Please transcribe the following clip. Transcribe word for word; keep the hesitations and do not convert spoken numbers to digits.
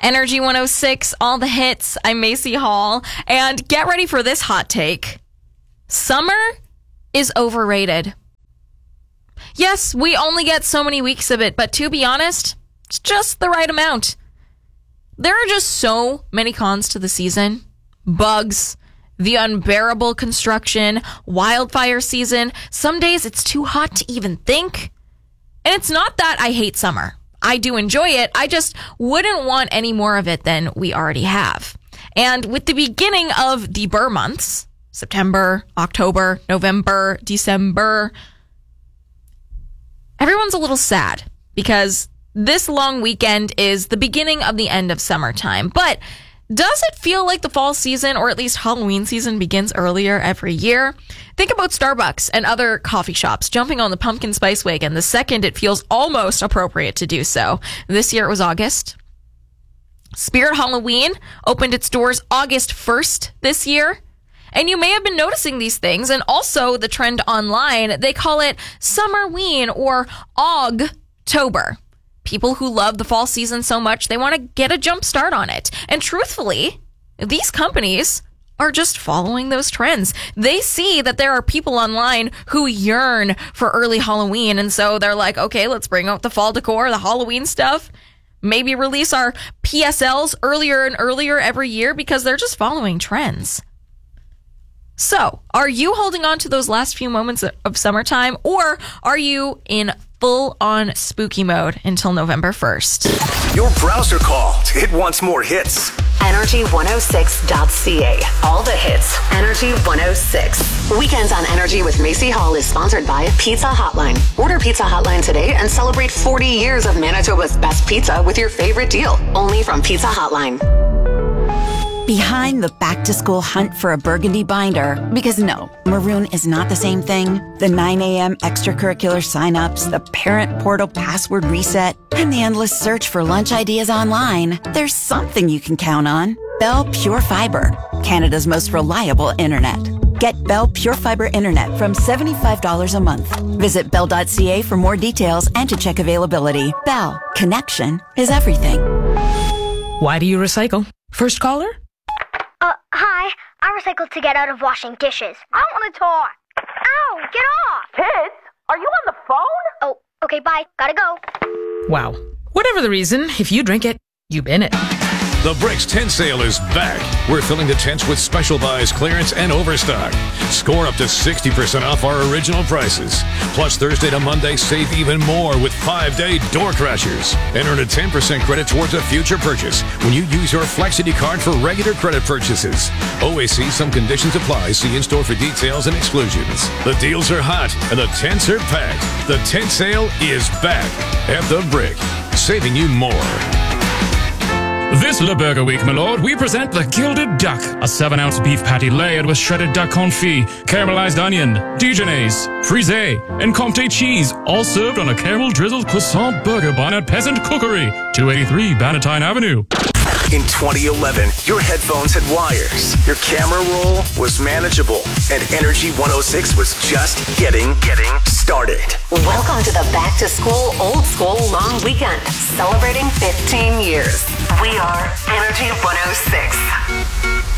Energy one oh six, all the hits. I'm Macy Hall. And get ready for this hot take. Summer is overrated. Yes, we only get so many weeks of it, but to be honest, it's just the right amount. There are just so many cons to the season. Bugs, the unbearable construction, wildfire season. Some days it's too hot to even think. And it's not that I hate summer. I do enjoy it. I just wouldn't want any more of it than we already have. And with the beginning of the Burr months, September, October, November, December, everyone's a little sad because this long weekend is the beginning of the end of summertime. But does it feel like the fall season, or at least Halloween season, begins earlier every year? Think about Starbucks and other coffee shops jumping on the pumpkin spice wagon the second it feels almost appropriate to do so. This year it was August. Spirit Halloween opened its doors August first this year. And you may have been noticing these things, and also the trend online. They call it Summerween or Ogtober. People who love the fall season so much, they want to get a jump start on it. And truthfully, these companies are just following those trends. They see that there are people online who yearn for early Halloween, and so they're like, okay, let's bring out the fall decor, the Halloween stuff. Maybe release our P S Ls earlier and earlier every year because they're just following trends. So, are you holding on to those last few moments of summertime, or are you in full-on spooky mode until November first? Your browser call. It wants more hits. Energy one oh six dot c a. All the hits. Energy one oh six. Weekends on Energy with Macy Hall is sponsored by Pizza Hotline. Order Pizza Hotline today and celebrate forty years of Manitoba's best pizza with your favorite deal. Only from Pizza Hotline. Behind the back-to-school hunt for a burgundy binder, because no, maroon is not the same thing. The nine a.m. extracurricular signups, the parent portal password reset, and the endless search for lunch ideas online. There's something you can count on. Bell Pure Fiber, Canada's most reliable internet. Get Bell Pure Fiber internet from seventy-five dollars a month. Visit bell dot c a for more details and to check availability. Bell, connection is everything. Why do you recycle? First caller? Uh, hi. I recycled to get out of washing dishes. I want to talk. Ow, get off. Kids, are you on the phone? Oh, okay, bye. Gotta go. Wow. Whatever the reason, if you drink it, you bin it. The Bricks Tent Sale is back. We're filling the tents with special buys, clearance, and overstock. Score up to sixty percent off our original prices. Plus, Thursday to Monday, save even more with five-day door crashers. And earn a ten percent credit towards a future purchase when you use your Flexity card for regular credit purchases. Always see some conditions apply. See in-store for details and exclusions. The deals are hot, and the tents are packed. The tent sale is back at The Brick, saving you more. This Le Burger Week, my lord, we present the Gilded Duck, a seven-ounce beef patty layered with shredded duck confit, caramelized onion, Dijonnaise, frisée, and Comté cheese, all served on a caramel-drizzled croissant burger bun at Peasant Cookery, two eighty-three Bannatyne Avenue. In twenty eleven, your headphones had wires, your camera roll was manageable, and Energy one oh six was just getting, getting started. Welcome to the Back to School Old School Long Weekend, celebrating fifteen years. We are Energy one oh six.